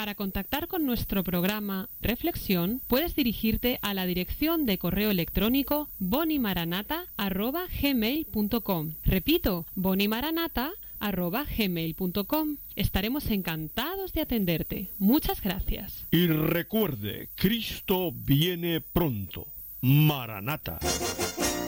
Para contactar con nuestro programa Reflexión, puedes dirigirte a la dirección de correo electrónico bonimaranata@gmail.com. Repito, bonimaranata@gmail.com. Estaremos encantados de atenderte. Muchas gracias. Y recuerde, Cristo viene pronto. Maranata.